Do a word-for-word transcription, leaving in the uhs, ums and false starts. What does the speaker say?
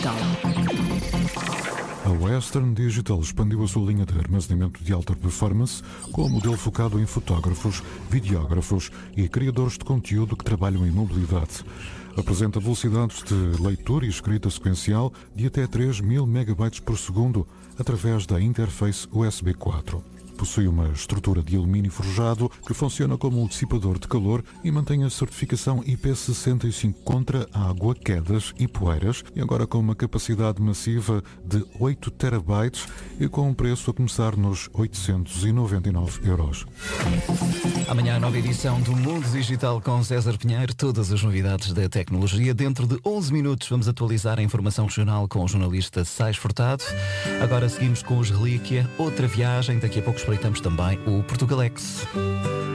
A Western Digital expandiu a sua linha de armazenamento de alta performance com um modelo focado em fotógrafos, videógrafos e criadores de conteúdo que trabalham em mobilidade. Apresenta velocidades de leitura e escrita sequencial de até três mil megabytes por segundo através da interface U S B quatro. Possui uma estrutura de alumínio forjado que funciona como um dissipador de calor e mantém a certificação I P sessenta e cinco contra água, quedas e poeiras, e agora com uma capacidade massiva de oito terabytes e com um preço a começar nos oitocentos e noventa e nove euros. Amanhã a nova edição do Mundo Digital com César Pinheiro, todas as novidades da tecnologia. Dentro de onze minutos vamos atualizar a informação regional com o jornalista Sais Furtado. Agora seguimos com os Relíquia, outra viagem, daqui a pouco espreitamos também o Portugalex.